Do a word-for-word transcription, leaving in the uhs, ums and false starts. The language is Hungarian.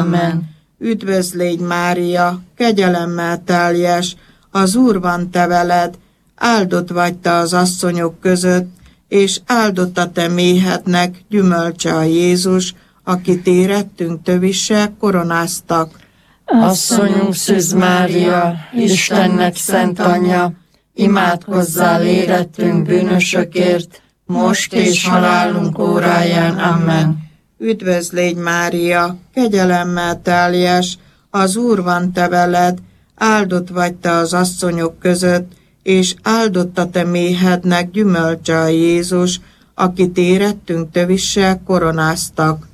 Amen. Üdvözl légy, Mária, kegyelemmel teljes, az Úr van te veled, áldott vagy te az asszonyok között, és áldott a te méhednek gyümölcse a Jézus, akit érettünk tövissel koronáztak. Asszonyunk Szűz Mária, Istennek szent anyja, imádkozzál érettünk bűnösökért, most és halálunk óráján. Amen. Üdvözl légy, Mária, kegyelemmel teljes, az Úr van te veled, áldott vagy te az asszonyok között, és áldott a te méhednek gyümölcse a Jézus, akit érettünk tövissel koronáztak.